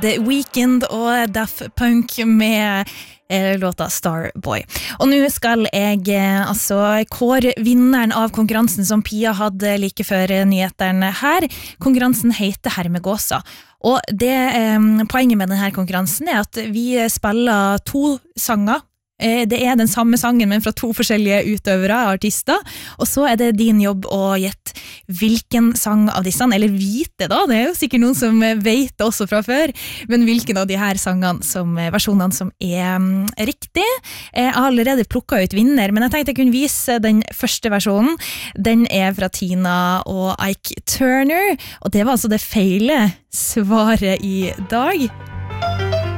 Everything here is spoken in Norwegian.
The Weeknd og Daft Punk med låta Starboy. Og nå skal jeg kåre vinneren av konkurransen som Pia hadde like før nyhetene her. Konkurransen heter Hermegåsa. Og poenget med denne konkurransen at vi spiller 2 sanger. Det den samme sangen, men fra 2 forskjellige utøvere, artister, og så det din jobb å gjette hvilken sang av disse, eller vite da, det jo sikkert noen som vet det også fra før, men hvilken av de her sangene versjonene som riktig. Jeg har allerede plukket ut vinner, men jeg tenkte jeg kunne vise den første versjonen. Den fra Tina og Ike Turner, og det var altså det feile svaret i dag.